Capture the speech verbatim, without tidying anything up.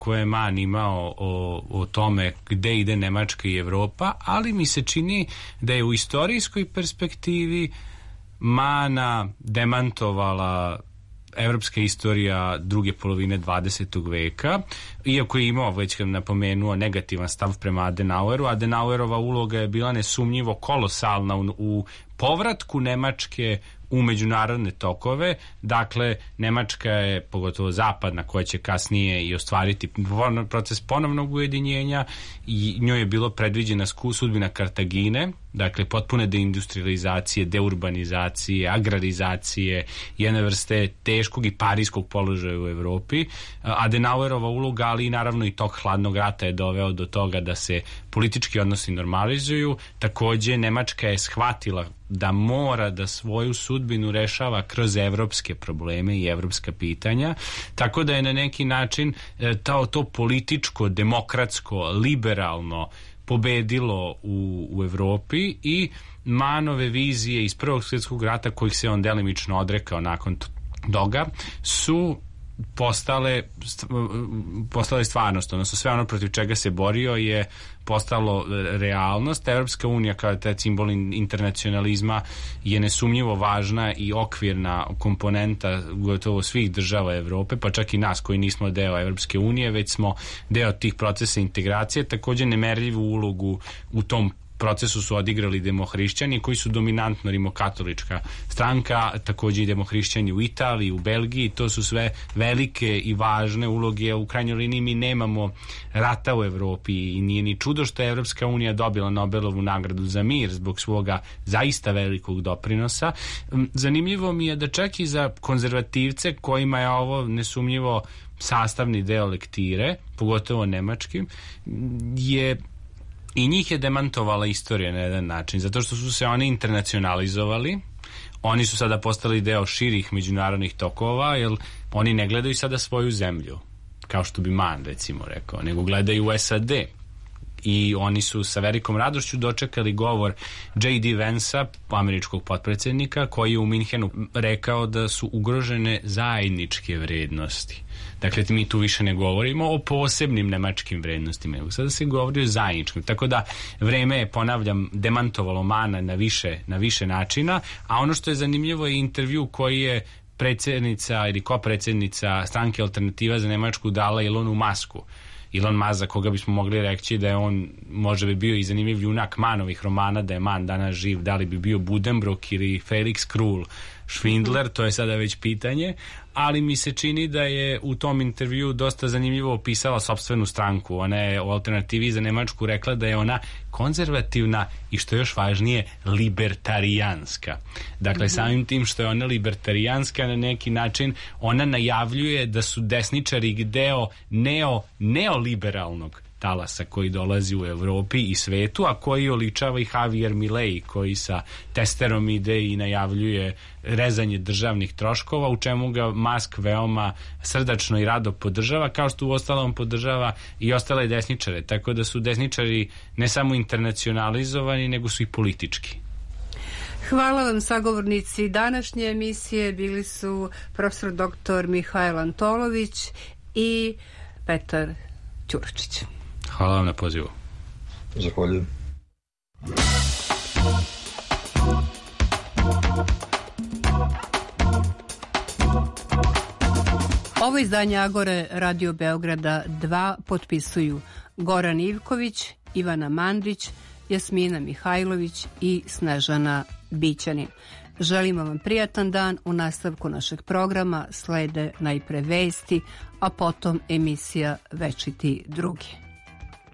koje je Man imao o, o tome gde ide Nemačka i Evropa, ali mi se čini da je u istorijskoj perspektivi Mana demantovala evropska istorija druge polovine dvadesetog veka, iako je imao, već kad napomenuo, negativan stav prema Adenaueru. Adenauerova uloga je bila nesumnjivo kolosalna u, u povratku Nemačke u međunarodne tokove. Dakle, Nemačka je, pogotovo zapadna, koja će kasnije i ostvariti proces ponovnog ujedinjenja, i njoj je bilo predviđena sudbina Kartagine, dakle potpune deindustrializacije, deurbanizacije, agrarizacije, jedne vrste teškog i parijskog položaja u Evropi. Adenauerova uloga, ali i naravno i tok hladnog rata je doveo do toga da se politički odnosi normalizuju. Takođe, Nemačka je shvatila da mora da svoju sudbinu rešava kroz evropske probleme i evropska pitanja, tako da je na neki način to, to političko, demokratsko, liberalno pobedilo u, u Evropi, i Manove vizije iz Prvog svjetskog rata, kojih se on delimično odrekao nakon toga, su postale postale stvarnost, odnosno sve ono protiv čega se borio je postalo realnost. Evropska unija kao taj simbol internacionalizma je nesumnjivo važna i okvirna komponenta gotovo svih država Evrope, pa čak i nas koji nismo deo Evropske unije, već smo deo tih procesa integracije. Takođe, nemerljivu ulogu u tom procesu su odigrali demohrišćani, koji su dominantno rimokatolička stranka, takođe i demohrišćani u Italiji, u Belgiji. To su sve velike i važne uloge. U krajnjoj liniji mi nemamo rata u Evropi i nije ni čudo što je Evropska unija dobila Nobelovu nagradu za mir zbog svoga zaista velikog doprinosa. Zanimljivo mi je da čak i za konzervativce, kojima je ovo nesumnjivo sastavni deo lektire, pogotovo nemačkim, je i njih je demantovala istorija na jedan način, zato što su se oni internacionalizovali. Oni su sada postali deo širih međunarodnih tokova, jer oni ne gledaju sada svoju zemlju, kao što bi Man recimo rekao, nego gledaju u S A D. I oni su sa velikom radošću dočekali govor J D Vansa, američkog potpredsjednika, koji je u Minhenu rekao da su ugrožene zajedničke vrednosti. Dakle, mi tu više ne govorimo o posebnim nemačkim vrednostima, nego sada se govori o zajedničkim. Tako da vreme je, ponavljam, demantovalo Mana na više, na više načina, a ono što je zanimljivo je intervju koji je predsjednica ili kopredsjednica stranke Alternativa za Nemačku dala Elonu Musku. Elon Musk, za koga bismo mogli reći da je on možda bi bio i zanimljiv junak Manovih romana, da je Man danas živ, da li bi bio Buddenbrook ili Felix Krull Schwindler, to je sada već pitanje, ali mi se čini da je u tom intervju dosta zanimljivo opisala sopstvenu stranku. Ona je u Alternativi za Nemačku rekla da je ona konzervativna i, što je još važnije, libertarijanska. Dakle, mm-hmm. samim tim što je ona libertarijanska, na neki način ona najavljuje da su desničari deo neo, neoliberalnog talasa koji dolazi u Evropi i svetu, a koji oličava i Javier Milei, koji sa testerom ide i najavljuje rezanje državnih troškova, u čemu ga Musk veoma srdačno i rado podržava, kao što u ostalom podržava i ostale desničare. Tako da su desničari ne samo internacionalizovani, nego su i politički. Hvala vam, sagovornici današnje emisije. Bili su profesor doktor Mihajlo Antolović i Petar Ćurčić. Hvala vam na pozivu. Zahvaljujem. Ovo izdanje Agore Radio Beograda dva potpisuju Goran Ivković, Ivana Mandić, Jasmina Mihajlović i Snežana Bićanin. Želimo vam prijatan dan. U nastavku našeg programa slede najpre vesti, a potom emisija Večiti drugi.